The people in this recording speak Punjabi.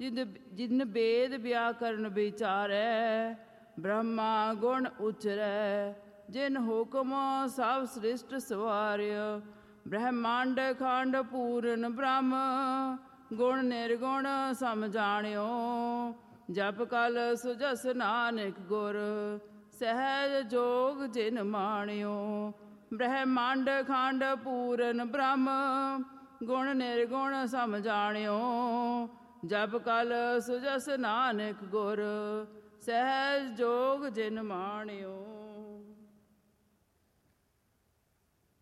ਜਿਨ ਬੇਦ ਵਿਆਕਰਨ ਵਿਚਾਰੈ, ਬ੍ਰਹਮਾ ਗੁਣ ਉਚਰੈ, ਜਿਨ ਹੁਕਮ ਸਭ ਸ੍ਰਿਸ਼ਟ ਸਵਾਰਿਆ। ਬ੍ਰਹਮੰਡ ਖੰਡ ਪੂਰਨ ਬ੍ਰਹਮ, ਗੁਣ ਨਿਰਗੁਣ ਸਮ ਜਾਣਿਓ। ਜਪ ਕਲ ਸੁਜਸ ਨਾਨਕ ਗੁਰ, ਸਹਿਜ ਜੋਗ ਜਿਨ ਮਾਣਿਓ। ਬ੍ਰਹਮੰਡ ਖੰਡ ਪੂਰਨ ਬ੍ਰਹਮ, ਗੁਣ ਨਿਰਗੁਣ ਸਮ ਜਾਣਿਓ। ਜਪ ਕਲ ਸੁਜਸ ਨਾਨਕ ਗੁਰ, ਸਹਿਜ ਜੋਗ ਜਿਨ ਮਾਣਿਓ।